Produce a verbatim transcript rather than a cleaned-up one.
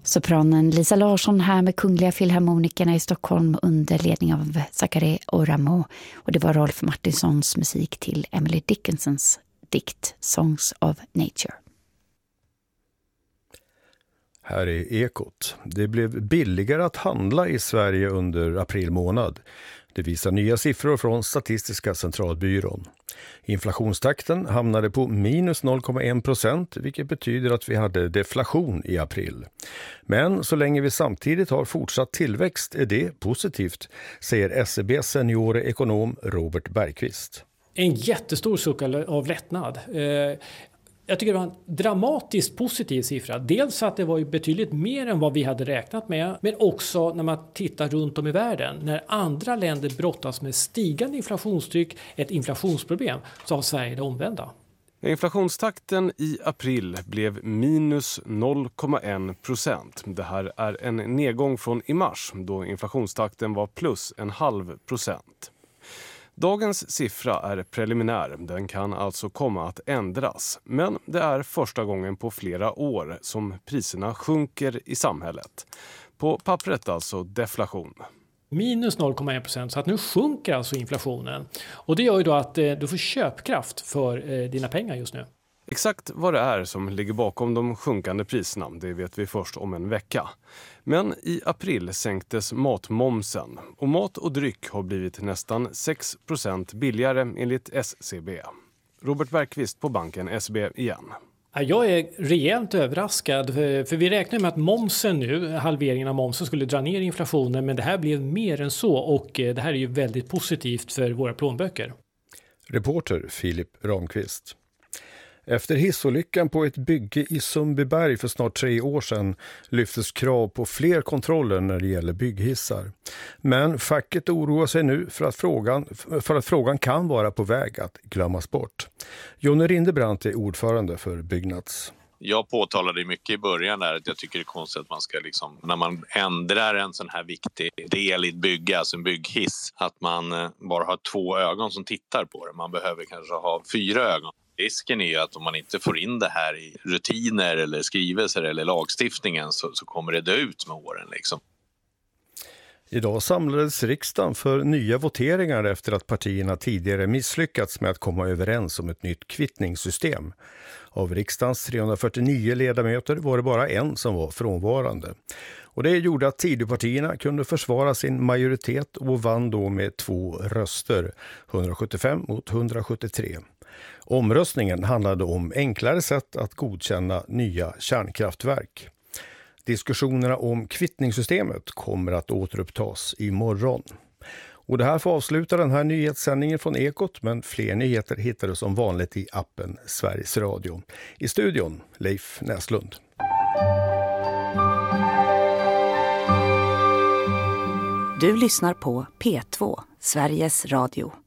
Sopranen Lisa Larsson här med Kungliga Filharmonikerna i Stockholm under ledning av Zachary Oramo. Och det var Rolf Martinsons musik till Emily Dickinsons dikt Songs of Nature. Här är Ekot. Det blev billigare att handla i Sverige under april månad. Det visar nya siffror från Statistiska centralbyrån. Inflationstakten hamnade på minus noll komma en procent, vilket betyder att vi hade deflation i april. Men så länge vi samtidigt har fortsatt tillväxt är det positivt, säger S E B:s seniorekonom Robert Bergqvist. En jättestor suck av lättnad. Jag tycker det var en dramatiskt positiv siffra. Dels att det var ju betydligt mer än vad vi hade räknat med. Men också när man tittar runt om i världen. När andra länder brottas med stigande inflationstryck, ett inflationsproblem, så har Sverige det omvända. Inflationstakten i april blev minus noll komma en procent. Det här är en nedgång från i mars då inflationstakten var plus en halv procent. Dagens siffra är preliminär, den kan alltså komma att ändras. Men det är första gången på flera år som priserna sjunker i samhället. På pappret alltså deflation. Minus noll komma en procent, så att nu sjunker alltså inflationen. Och det gör ju då att eh, du får köpkraft för eh, dina pengar just nu. Exakt vad det är som ligger bakom de sjunkande priserna, det vet vi först om en vecka. Men i april sänktes matmomsen och mat och dryck har blivit nästan sex procent billigare enligt S C B. Robert Bergqvist på banken S B igen. Jag är rejält överraskad för vi räknar med att momsen nu, halveringen av momsen skulle dra ner inflationen, men det här blev mer än så och det här är ju väldigt positivt för våra plånböcker. Reporter Filip Ramqvist. Efter hissolyckan på ett bygge i Sundbyberg för snart tre år sedan lyftes krav på fler kontroller när det gäller bygghissar. Men facket oroar sig nu för att frågan, för att frågan kan vara på väg att glömmas bort. Jonny Rindebrant är ordförande för Byggnads. Jag påtalade mycket i början där att jag tycker det är konstigt att man ska liksom, när man ändrar en sån här viktig del i ett bygge, alltså en bygghiss, att man bara har två ögon som tittar på det. Man behöver kanske ha fyra ögon. Risken är ju att om man inte får in det här i rutiner eller skrivelser eller lagstiftningen så, så kommer det dö ut med åren liksom. Idag samlades riksdagen för nya voteringar efter att partierna tidigare misslyckats med att komma överens om ett nytt kvittningssystem. Av riksdagens trehundrafyrtionio ledamöter var det bara en som var frånvarande. Och det gjorde att Tidöpartierna kunde försvara sin majoritet och vann då med två röster, hundrasjuttiofem mot hundrasjuttiotre. Omröstningen handlade om enklare sätt att godkänna nya kärnkraftverk. Diskussionerna om kvittningssystemet kommer att återupptas imorgon. Och det här får avsluta den här nyhetssändningen från Ekot, men fler nyheter hittar du som vanligt i appen Sveriges Radio. I studion, Leif Näslund. Du lyssnar på P två, Sveriges Radio.